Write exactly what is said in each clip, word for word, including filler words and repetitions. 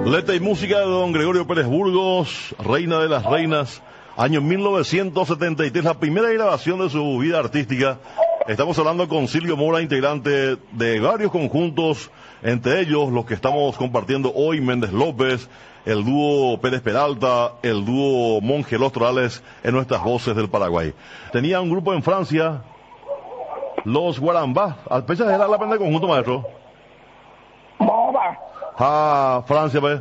Letra y música de don Gregorio Pérez Burgos, Reina de las Reinas, año mil novecientos setenta y tres, la primera grabación de su vida artística. Estamos hablando con Silvio Mora, integrante de varios conjuntos, entre ellos los que estamos compartiendo hoy, Méndez López, el dúo Pérez Peralta, el dúo Monje Los Torales, en nuestras voces del Paraguay. Tenía un grupo en Francia, los Guarambás. ¿Al pecho era la pena de conjunto, maestro? Boba. Ah, Francia, pues.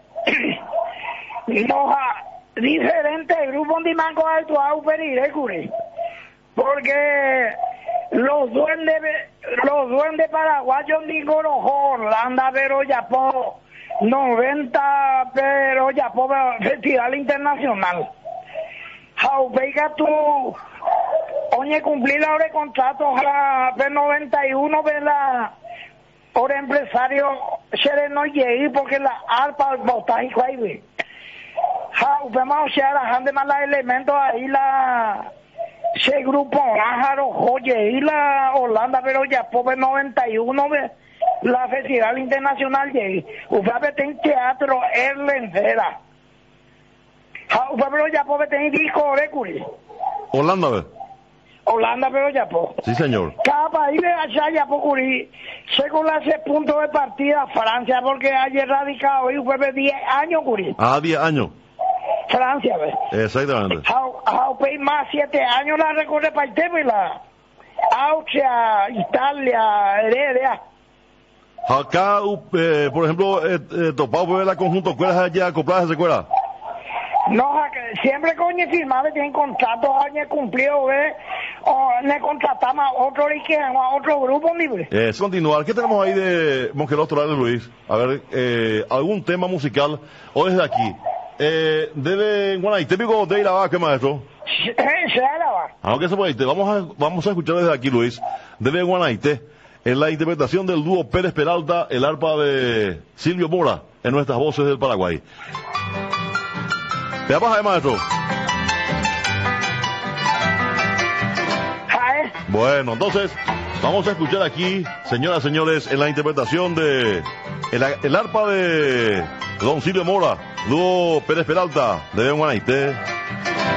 Los diferentes grupos de manco alto a uperir, curi. Porque los duendes, los duendes paraguayos ni Gorojo, Orlando, pero Yapó, noventa, pero Yapó, Festival Internacional. Jaupeiga tú, oye, cumplir la hora de contrato a la noventa y uno de la hora empresario Sereno Yei, porque la arpa botánico ahí. Jaupema, o sea, la gente más los elementos ahí, la ese grupo Ájaro, Joye y la Holanda, pero ya pobre noventa y uno de la Festival Internacional Yei. Usted tiene teatro Erlendera. Usted pero ya pobre tiene disco de curi. Holanda, ¿ves? Holanda, pero ya po. Sí, señor. Cada país de allá ya po curi, según ese punto de partida Francia, porque ayer radicado y fue diez años curi. Ah, diez años. Francia, ¿ves? Exactamente. Jaupei más siete años la recorre para el tema y la Austria, Italia, Heredia. Acá, eh, por ejemplo, eh, eh, topado por la conjunto, ¿cuáles allá acopladas se cuela? No, siempre coño firmado tienen contratos años cumplidos, ¿ves? O le contratamos a otro y a otro grupo libre. Eh, continuar, ¿qué tenemos ahí de Monje Los Torales, Luis? A ver, eh, algún tema musical, o desde aquí. Eh, debe Guanaitepico de Irabá, maestro. Se va. Aunque se puede, vamos a, vamos a escuchar desde aquí, Luis. Debe Guanaité, en la interpretación del dúo Pérez Peralta, el arpa de Silvio Mora, en nuestras voces del Paraguay. ¿Te apaga, maestro? ¿Jae? Bueno, entonces, vamos a escuchar aquí, señoras y señores, en la interpretación de el, el arpa de don Silvio Mora, dúo Pérez Peralta, de Guanaité.